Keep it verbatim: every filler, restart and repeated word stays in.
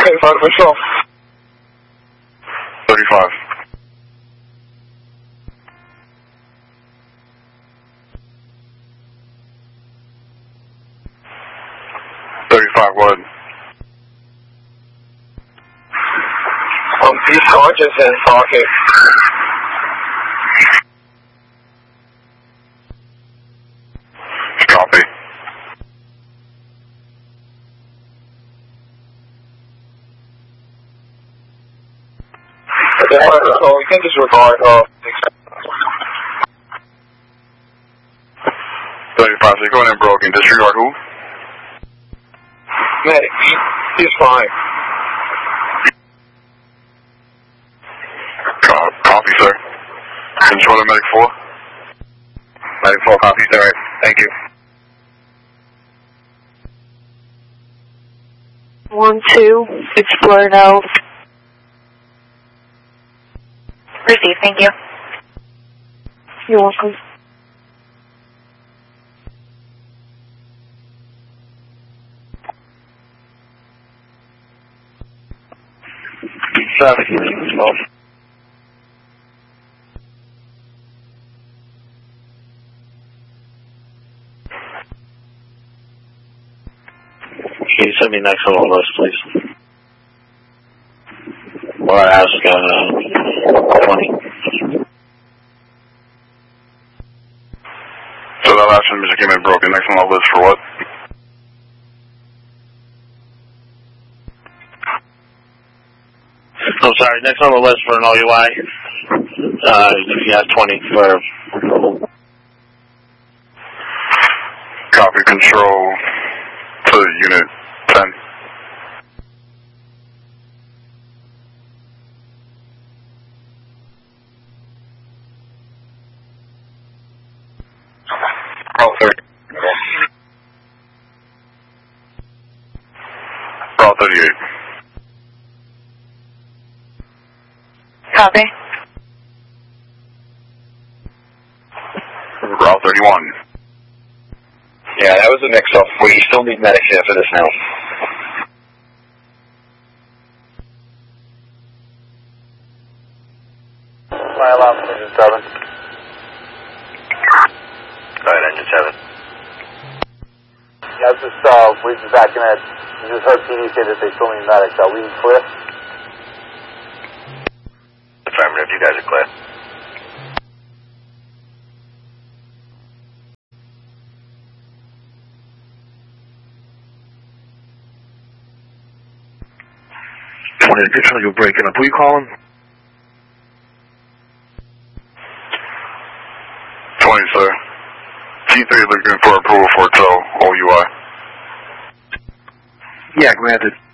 thirty-five official. thirty-five. thirty-five, go ahead. Um, these charges in pocket. Copy. Okay, so we can disregard uh thirty-five, so you're going in broken. Disregard who? medic. He's fine. Uh, copy, sir. Control medic four. Medic four, copy, sir. Thank you. One, two, Explorer now. Receive, thank you. You're welcome. Traffic, twelve. Can you send me next on the list, please? Or I ask uh, twenty. So that last one just came in broken. Next on the list for what? I'm sorry, next on the list for an O U I. Uh, if you have twenty for... Copy, control to unit ten. Route thirty. Route thirty-eight. Copy. Route thirty-one. Yeah, that was a mix-up. We still need medics here for this now. Fire alarm, engine seven. Go ahead, engine seven. Yeah, I was just uh, reaching back in at, you just heard P D say that they still need medics. Are we clear? Affirmative, you guys are clear. twenty, additional, you're breaking up. Who you calling? twenty, sir. T three looking for approval for tow, O U I. Yeah, granted.